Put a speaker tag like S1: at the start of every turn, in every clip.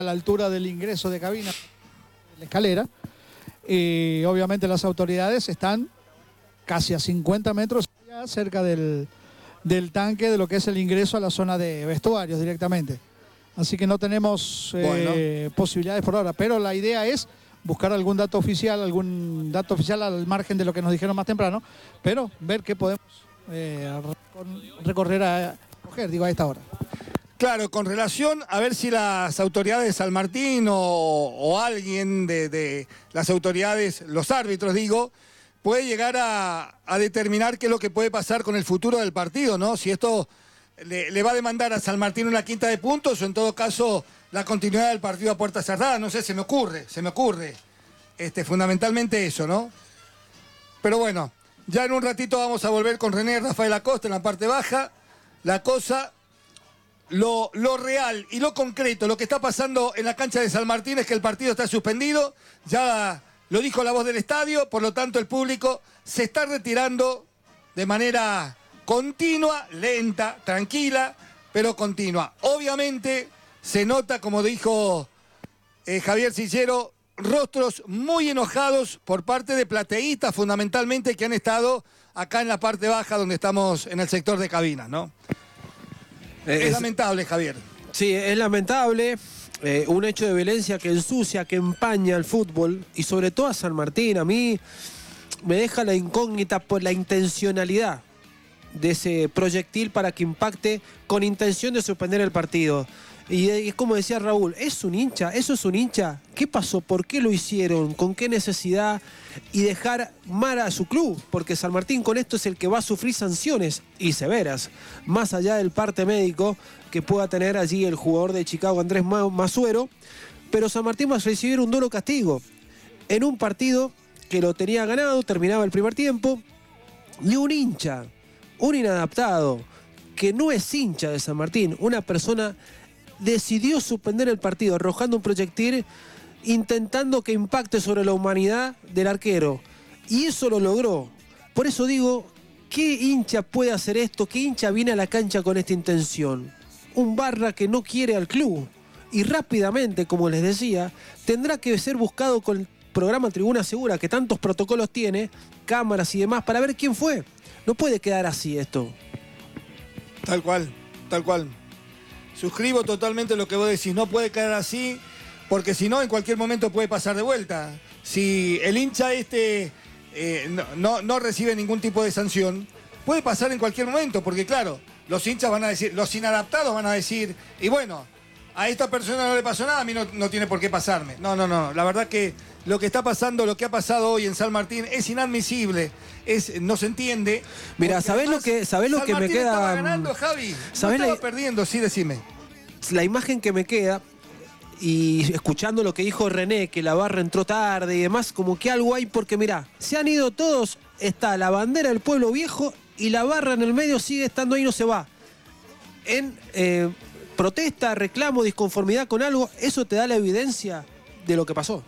S1: a la altura del ingreso de cabina, de la escalera. Y obviamente las autoridades están casi a 50 metros ya cerca del tanque de lo que es el ingreso a la zona de vestuarios directamente. Así que no tenemos posibilidades por ahora, pero la idea es buscar algún dato oficial al margen de lo que nos dijeron más temprano, pero ver qué podemos recoger a esta hora.
S2: Claro, con relación a ver si las autoridades de San Martín o alguien de las autoridades, los árbitros digo, puede llegar a determinar qué es lo que puede pasar con el futuro del partido, ¿no? Si esto le va a demandar a San Martín una quinta de puntos o en todo caso la continuidad del partido a puerta cerrada, no sé, se me ocurre. Fundamentalmente eso, ¿no? Pero bueno, ya en un ratito vamos a volver con René Rafael Acosta en la parte baja. La cosa, lo real y lo concreto, lo que está pasando en la cancha de San Martín es que el partido está suspendido, ya lo dijo la voz del estadio, por lo tanto el público se está retirando de manera continua, lenta, tranquila, pero continua. Obviamente se nota, como dijo Javier Sillero, rostros muy enojados por parte de plateístas fundamentalmente que han estado acá en la parte baja donde estamos en el sector de cabinas, ¿no? Es lamentable, Javier.
S3: Sí, es lamentable. Un hecho de violencia que ensucia, que empaña el fútbol y sobre todo a San Martín. A mí me deja la incógnita por la intencionalidad de ese proyectil para que impacte con intención de suspender el partido. Y es como decía Raúl, ¿es un hincha? ¿Eso es un hincha? ¿Qué pasó? ¿Por qué lo hicieron? ¿Con qué necesidad? Y dejar mal a su club, porque San Martín con esto es el que va a sufrir sanciones y severas, más allá del parte médico que pueda tener allí el jugador de Chicago, Andrés Masuero. Pero San Martín va a recibir un duro castigo en un partido que lo tenía ganado, terminaba el primer tiempo, y un hincha, un inadaptado, que no es hincha de San Martín, una persona decidió suspender el partido arrojando un proyectil intentando que impacte sobre la humanidad del arquero. Y eso lo logró. Por eso digo, ¿qué hincha puede hacer esto? ¿Qué hincha viene a la cancha con esta intención? Un barra que no quiere al club. Y rápidamente, como les decía, tendrá que ser buscado con el programa Tribuna Segura, que tantos protocolos tiene, cámaras y demás, para ver quién fue. No puede quedar así esto.
S2: Tal cual, tal cual. Suscribo totalmente lo que vos decís, no puede quedar así, porque si no, en cualquier momento puede pasar de vuelta. Si el hincha no recibe ningún tipo de sanción, puede pasar en cualquier momento, porque claro, los hinchas van a decir, los inadaptados van a decir, y bueno, a esta persona no le pasó nada, a mí no tiene por qué pasarme. No, la verdad que lo que está pasando, lo que ha pasado hoy en San Martín es inadmisible, no se entiende.
S3: Mira, ¿sabés lo que me queda?
S2: Estaba ganando, Javi, estaba perdiendo, sí, decime.
S3: La imagen que me queda, y escuchando lo que dijo René, que la barra entró tarde y demás, como que algo hay, porque mirá, se han ido todos, está la bandera del pueblo viejo y la barra en el medio sigue estando ahí, no se va. En protesta, reclamo, disconformidad con algo, eso te da la evidencia de lo que pasó.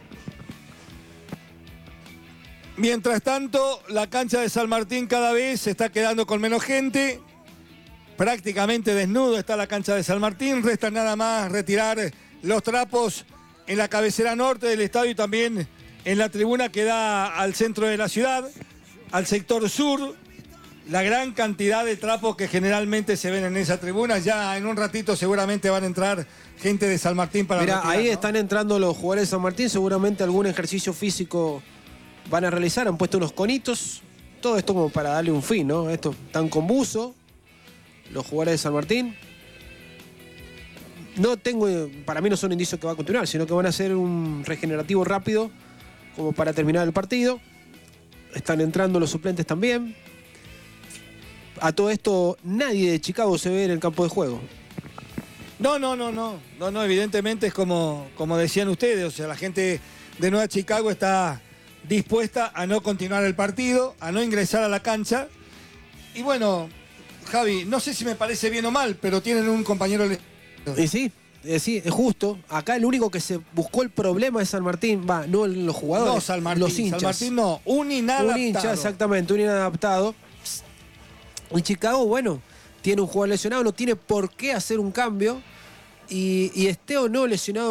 S2: Mientras tanto, la cancha de San Martín cada vez se está quedando con menos gente. Prácticamente desnudo está la cancha de San Martín. Resta nada más retirar los trapos en la cabecera norte del estadio y también en la tribuna que da al centro de la ciudad, al sector sur. La gran cantidad de trapos que generalmente se ven en esa tribuna. Ya en un ratito seguramente van a entrar gente de San Martín para
S3: retirar, ahí, ¿no? Están entrando los jugadores de San Martín. Seguramente algún ejercicio físico van a realizar. Han puesto unos conitos. Todo esto como para darle un fin, ¿no? Esto están con buzo los jugadores de San Martín. Para mí no son indicios que va a continuar, sino que van a hacer un regenerativo rápido como para terminar el partido. Están entrando los suplentes también. A todo esto nadie de Chicago se ve en el campo de juego.
S2: No, evidentemente es como decían ustedes, o sea, la gente de Nueva Chicago está dispuesta a no continuar el partido, a no ingresar a la cancha. Y bueno, Javi, no sé si me parece bien o mal, pero tienen un compañero...
S3: Y sí, es justo. Acá el único que se buscó el problema de San Martín, no los jugadores,
S2: no San Martín,
S3: los hinchas.
S2: San Martín no, un inadaptado.
S3: Un hincha, exactamente, un inadaptado. Y Chicago, bueno, tiene un jugador lesionado, no tiene por qué hacer un cambio. y esté o no lesionado